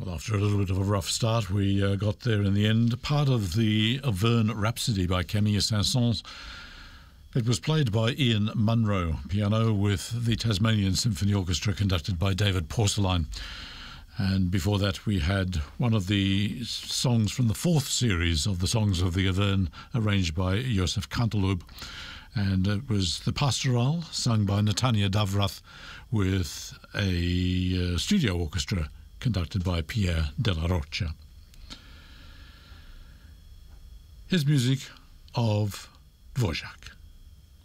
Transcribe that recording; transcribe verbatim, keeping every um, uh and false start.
Well, after a little bit of a rough start, we uh, got there in the end. Part of the Auvergne Rhapsody by Camille Saint-Saëns. It was played by Ian Munro, piano, with the Tasmanian Symphony Orchestra conducted by David Porcelain. And before that, we had one of the songs from the fourth series of the Songs of the Auvergne, arranged by Joseph Canteloube. And it was the Pastoral, sung by Natania Davrath, with a uh, studio orchestra conducted by Pierre Della Roccia. Here's music of Dvorak.